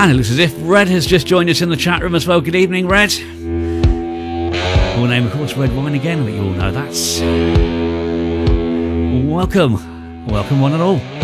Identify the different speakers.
Speaker 1: And it looks as if Red has just joined us in the chat room as well. Good evening, Red. Full name, of course, Red Wine again, but you all know that. Welcome one and all.